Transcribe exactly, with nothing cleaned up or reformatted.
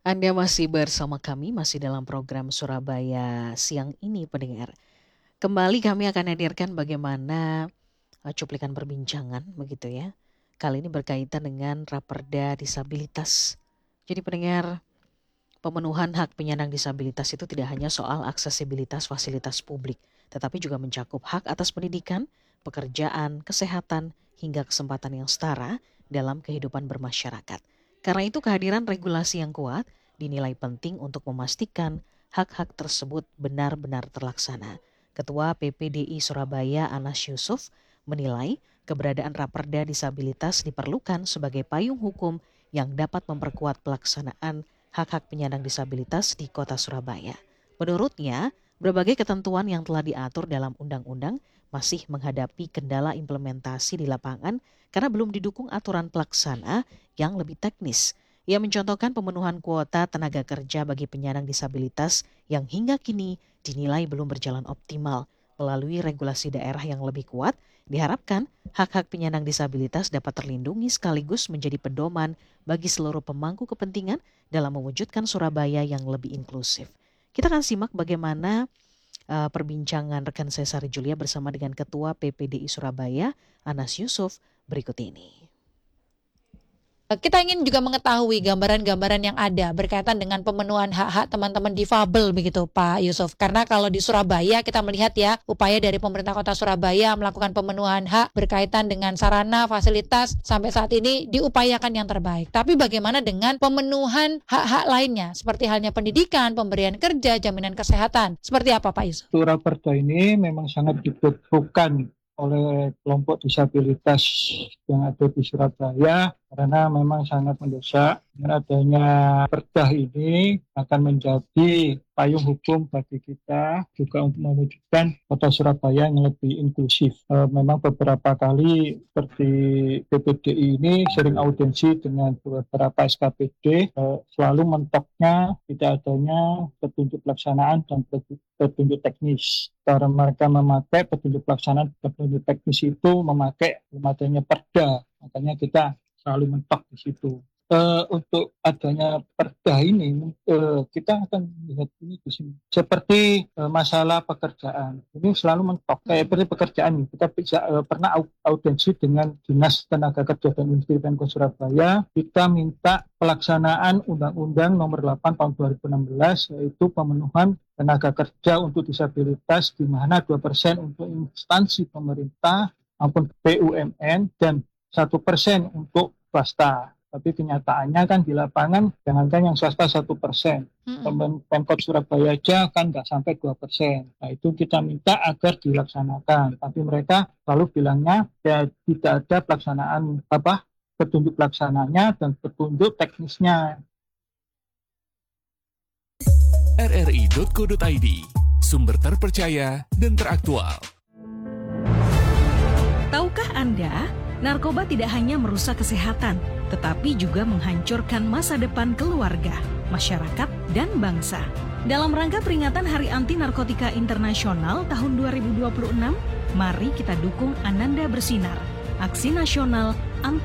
Anda masih bersama kami, masih dalam program Surabaya Siang ini pendengar. Kembali kami akan hadirkan bagaimana uh, cuplikan perbincangan begitu ya. Kali ini berkaitan dengan Raperda Disabilitas. Jadi pendengar, pemenuhan hak penyandang disabilitas itu tidak hanya soal aksesibilitas fasilitas publik, tetapi juga mencakup hak atas pendidikan, pekerjaan, kesehatan, hingga kesempatan yang setara dalam kehidupan bermasyarakat. Karena itu kehadiran regulasi yang kuat dinilai penting untuk memastikan hak-hak tersebut benar-benar terlaksana. Ketua P P D I Surabaya Anas Yusuf menilai keberadaan Raperda Disabilitas diperlukan sebagai payung hukum yang dapat memperkuat pelaksanaan hak-hak penyandang disabilitas di kota Surabaya. Menurutnya, berbagai ketentuan yang telah diatur dalam undang-undang masih menghadapi kendala implementasi di lapangan karena belum didukung aturan pelaksana yang lebih teknis. Ia mencontohkan pemenuhan kuota tenaga kerja bagi penyandang disabilitas yang hingga kini dinilai belum berjalan optimal. Melalui regulasi daerah yang lebih kuat, diharapkan hak-hak penyandang disabilitas dapat terlindungi sekaligus menjadi pedoman bagi seluruh pemangku kepentingan dalam mewujudkan Surabaya yang lebih inklusif. Kita akan simak bagaimana uh, perbincangan rekan saya Sari Julia bersama dengan Ketua P P D I Surabaya, Anas Yusuf, berikut ini. Kita ingin juga mengetahui gambaran-gambaran yang ada berkaitan dengan pemenuhan hak-hak teman-teman difabel begitu Pak Yusuf. Karena kalau di Surabaya kita melihat ya upaya dari pemerintah kota Surabaya melakukan pemenuhan hak berkaitan dengan sarana, fasilitas sampai saat ini diupayakan yang terbaik. Tapi bagaimana dengan pemenuhan hak-hak lainnya seperti halnya pendidikan, pemberian kerja, jaminan kesehatan. Seperti apa Pak Yusuf? Raperda ini memang sangat dibutuhkan oleh kelompok disabilitas yang ada di Surabaya karena memang sangat mendesak. Dengan adanya perda ini akan menjadi payung hukum bagi kita juga untuk mewujudkan kota Surabaya yang lebih inklusif. E, memang beberapa kali seperti P P D I ini sering audiensi dengan beberapa S K P D, e, selalu mentoknya tidak adanya petunjuk pelaksanaan dan petunjuk teknis. Karena mereka memakai petunjuk pelaksanaan dan petunjuk teknis itu memakai adanya perda, makanya kita selalu mentok di situ. Uh, untuk adanya perda ini uh, kita akan melihat ini di sini seperti uh, masalah pekerjaan ini selalu mentok kayak seperti pekerjaan kita bisa uh, pernah audiensi dengan Dinas Tenaga Kerja dan Industri Pemkot Surabaya. Kita minta pelaksanaan Undang-Undang Nomor delapan Tahun dua ribu enam belas yaitu pemenuhan tenaga kerja untuk disabilitas di mana dua persen untuk instansi pemerintah maupun B U M N dan satu persen untuk swasta. Tapi kenyataannya kan di lapangan jangankan yang swasta satu persen. Mm-hmm. Pemkot Surabaya aja kan nggak sampai dua persen. Nah itu kita minta agar dilaksanakan. Tapi mereka selalu bilangnya ya tidak ada pelaksanaan apa petunjuk pelaksananya dan petunjuk teknisnya. r r i dot co dot i d, sumber terpercaya dan teraktual. Tahukah Anda, narkoba tidak hanya merusak kesehatan, tetapi juga menghancurkan masa depan keluarga, masyarakat, dan bangsa. Dalam rangka peringatan Hari Anti Narkotika Internasional tahun dua ribu dua puluh enam, mari kita dukung Ananda Bersinar, aksi nasional